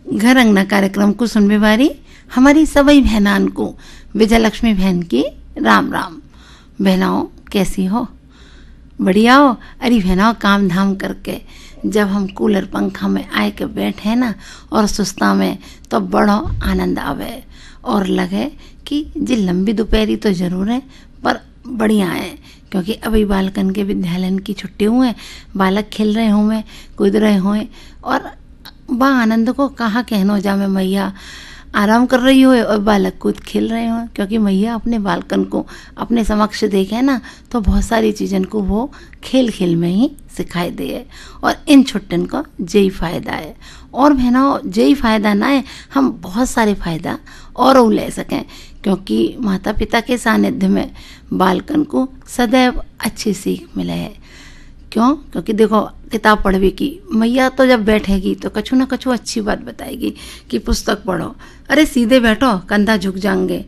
घर अंगना कार्यक्रम को सुनने वाली हमारी सभी बहनान को विजयलक्ष्मी बहन की राम राम। बहनाओं कैसी हो? बढ़िया हो? अरे बहनाओं काम धाम करके जब हम कूलर पंखा में आए के बैठे ना और सुस्ता में तो बड़ो आनंद आवे और लगे कि जी लंबी दोपहरी तो जरूर है पर बढ़िया है, क्योंकि अभी बालकन के विद्यालय की छुट्टी हुए, बालक खेल रहे हों, कूद रहे हों और वह आनंद को कहाँ कहनो जामे। मैया आराम कर रही हो और बालक कूद खेल रहे हो, क्योंकि मैया अपने बालकन को अपने समक्ष देखे ना तो बहुत सारी चीज़न को वो खेल खेल में ही सिखाई दे और इन छुट्टन का यही फायदा है। और बहनों यही फायदा ना है, हम बहुत सारे फायदा और ले सकें, क्योंकि माता पिता के सानिध्य में बालकन को सदैव अच्छी सीख मिले है। क्यों? क्योंकि देखो किताब पढ़वे की मैया तो जब बैठेगी तो कछु ना कछु अच्छी बात बताएगी कि पुस्तक पढ़ो। अरे सीधे बैठो कंधा झुक जाएंगे,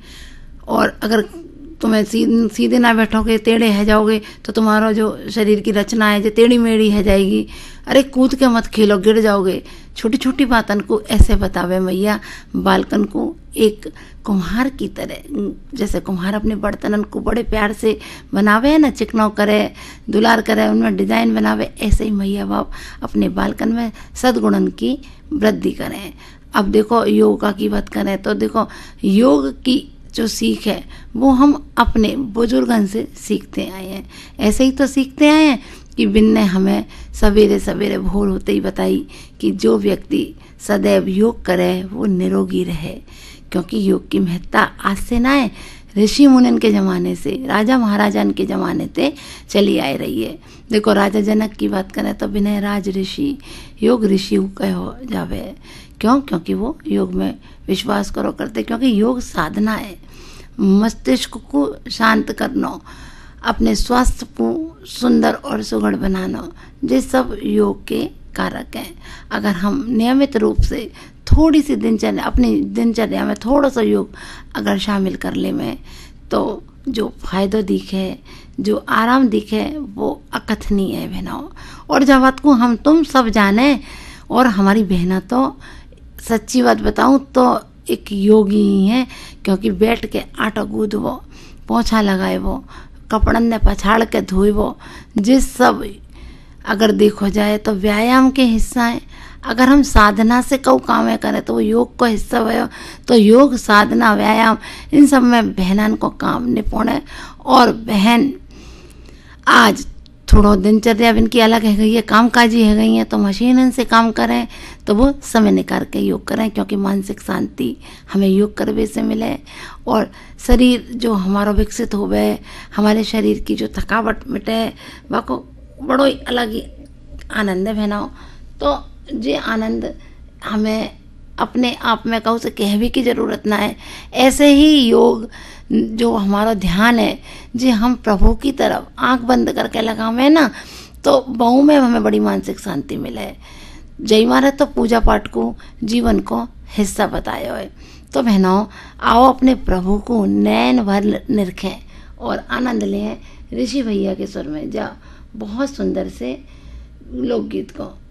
और अगर तुम्हें सीधे ना बैठोगे टेढ़े है जाओगे तो तुम्हारा जो शरीर की रचना है जो टेढ़ी मेढ़ी है जाएगी। अरे कूद के मत खेलो गिर जाओगे। छोटी छोटी बातन को ऐसे बतावे मैया बालकन को एक कुम्हार की तरह, जैसे कुम्हार अपने बर्तनन को बड़े प्यार से बनावे है ना, चिकनाव करे दुलार करे उनमें डिजाइन बनावे, ऐसे ही मैया बाप अपने बालकन में सद्गुणन की वृद्धि करें। अब देखो योगा की बात करें तो देखो योग की जो सीख है वो हम अपने बुजुर्गन से सीखते आए हैं। ऐसे ही तो सीखते आए हैं कि बिन ने हमें सवेरे सवेरे भोर होते ही बताई कि जो व्यक्ति सदैव योग करे वो निरोगी रहे, क्योंकि योग की महत्ता आज से ना है, ऋषि मुनिन के ज़माने से, राजा महाराजन के ज़माने से चली आ रही है। देखो राजा जनक की बात करें तो विनय राज ऋषि योग ऋषि कहो जावे। क्यों? क्योंकि वो योग में विश्वास करो करते, क्योंकि योग साधना है, मस्तिष्क को शांत करना, अपने स्वास्थ्य को सुंदर और सुगढ़ बनाना, ये सब योग के कारक हैं। अगर हम नियमित रूप से थोड़ी सी दिनचर्या अपनी दिनचर्या में थोड़ा सा योग अगर शामिल कर ले में तो जो फायदा दिखे, जो आराम दिखे वो अकथनीय है बहनों। और जब बात को हम तुम सब जाने, और हमारी बहना तो सच्ची बात बताऊं तो एक योगी ही है, क्योंकि बैठ के आटा गूंदवो, पोछा लगाएवो, कपड़न ने पछाड़ के धोएवो, जिस सब अगर देखो जाए तो व्यायाम के हिस्सा है। अगर हम साधना से कऊ काम करें तो वो योग का हिस्सा है। तो योग साधना व्यायाम इन सब में बहनन को काम निपुण है। और बहन आज थोड़ा दिनचर्या इनकी अलग है गई है, कामकाजी है गई है, तो मशीन से काम करें तो वो समय निकाल के योग करें, क्योंकि मानसिक शांति हमें योग करवे से मिले और शरीर जो हमारा विकसित हो गए, हमारे शरीर की जो थकावट मिटे, वाको बड़ो ही अलग ही आनंद है बहनाओ। तो ये आनंद हमें अपने आप में कहूँ से कहवे की ज़रूरत ना है। ऐसे ही योग जो हमारा ध्यान है जी हम प्रभु की तरफ आंख बंद करके लगावे ना तो बहु में हमें बड़ी मानसिक शांति मिले। जय महाराज तो पूजा पाठ को जीवन को हिस्सा बताया है। तो बहनों आओ अपने प्रभु को नैन भर निरखें और आनंद लें ऋषि भैया के सुर में जा बहुत सुंदर से लोकगीत को।